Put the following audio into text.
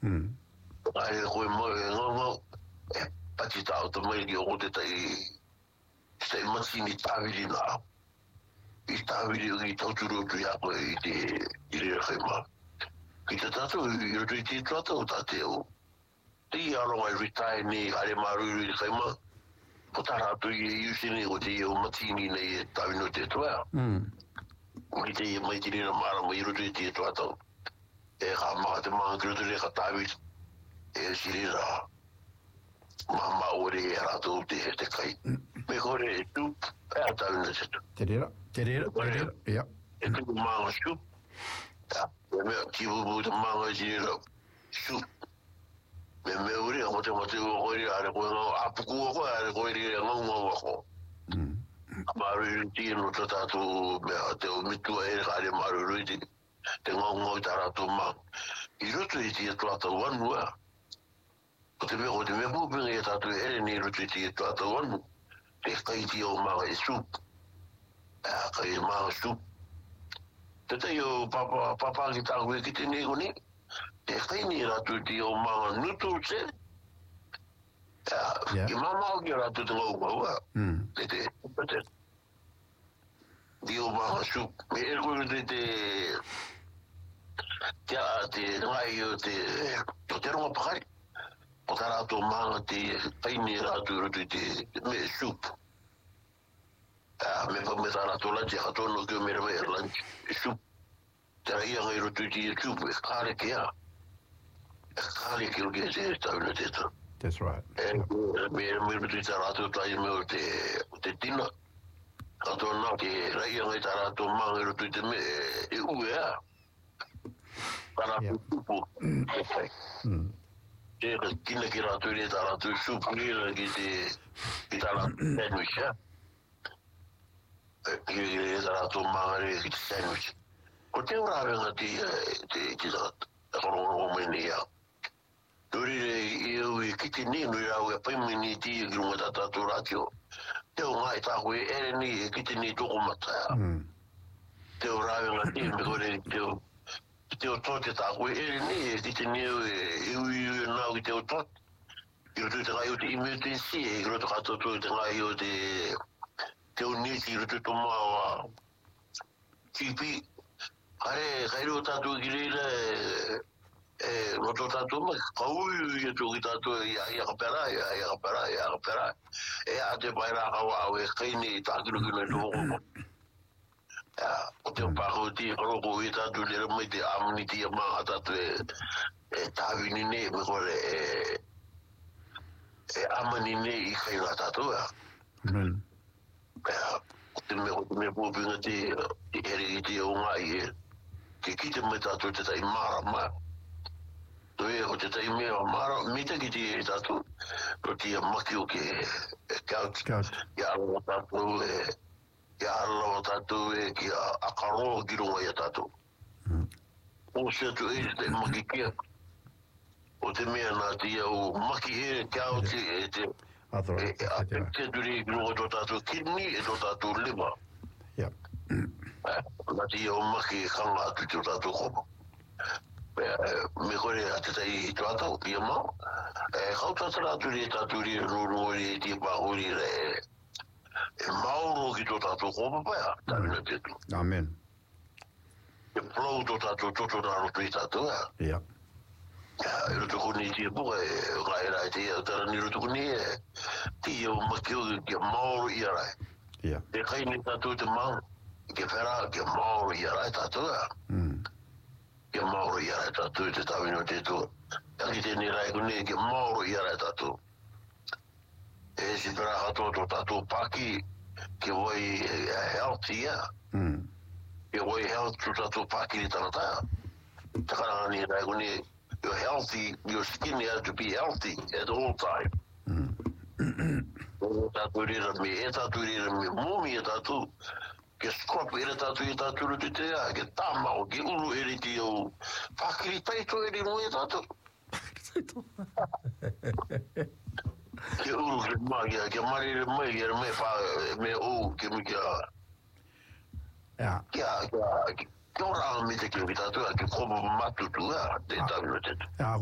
Ai koe mo ngo pati tau to mai ki o te tai se masini tawiri na I tawiri ki tauturu tu ya koe I te rema ki te tatu I roto I te tatu ta te o te aro ai retire ni are maru I kaima po taratu I usini o te o masini nei e tawino te toa ki te mai te rena mara mai roto I te tatu e ka maa te maa ki roto re ka tawiri e sirira mama ore e rato te kai me kore tu e ata na seto te rera ya e tu mama soup ya me ki bu de mama sirira soup me ore o te ore are ko apu ko are ko ire ngo ko maru ti no tatu me te o mitu e are maru ri te ngo tarato ma I roto I te ata wanua o te me pupu e tatu ere ni roto I te ata wanu te kai ti o maa e soup kai maa soup te te o papa ki tāku e ki te nego ni te kai ni ratu ti o maa nutu se ki mama o ki ratu te ngau maua te ti o maa soup me e koe te ngai o te ronga pakari o ka rātou maanga te paini rātou roto I te me soup me tā rātou lunch e hatono ki o mera mai lunch soup te rai ngai roto I te soup e kāre ke a e kāre ke o ke te tawina te tā that's right me roto I tā rātou tai me o te tina hatono nā ke rai ngai tā rātou maanga roto I te me e ue a ka rātou tupu e kai kina ki rātou re tā rātou supurira ki tā rātou sandwich ki tā rātou mangare ki te sandwich ko te urawenga te korongo mene ia turi re I ki te ninu I au e paimini ti ki runga tā tātou rātio te o ngai tā koe ere ni ki te ni toko mata te urawenga ti me kore te o tote tā koe ere ni ki te neo e ui nau ki te o tote I roto te ngai o te emergency I roto katoto te ngai o te o neti I roto to mawa tipi kai ro tātou ki reira roto tātou ma kaui I to ki tātou I akapera e a te pai rā kawa au e kaini tākiro ki nei tōko o te pako ti roko I tātou lera mai te amni ti maa tātou e tāwini nei me kore e amani nei I kai rā tātou o te me pōpinga te ere I te o ngai ke kite mai tātou te tai mara mai o te tai mea mara mita ki te tātou o te maki o ke couch I alo tātou Ia ala o tātou ki a karo ki ronga I a tātou. O se atu te maki kia. O te mea nā te au maki kia o te te turi ki ronga tō tātou kidney tō tātou liver. Nā te au maki kanga atu tō tātou kopa. Me kore a te tai tō tātou ki a mau. Kau tātara turi tāturi rōrori te pāhori e mauro ki tō tātou kōpa paia, tāwina te tu. Amen. E plau tō tātou toto nā roto I tātou, I roto koni tia puka, kai rai te iau tarani roto koni te iau makio ki mauro I a rai. E kai ni tātou te mau, ke whera, ke mauro I a rai tātou, ke mauro I a rai tātou te tāwina te tu. Taki te ni rai koni, ke mauro I a rai tātou. E si pera hato tō tātou paki ke wai healthy ke wai health tō tātou paki ni tanata takara ni rai kone you're healthy, your skin has to be healthy at all time tātou rira me mumi e tātou ke scrub ere tātou I tātou rutu te a ke tāmao ke uru ere te au paki ni taito ere mui e tātou ke uru ke magia ke marire mai ke me fa me o ke me ke ora me te ke vita tu ke como matu tu te ta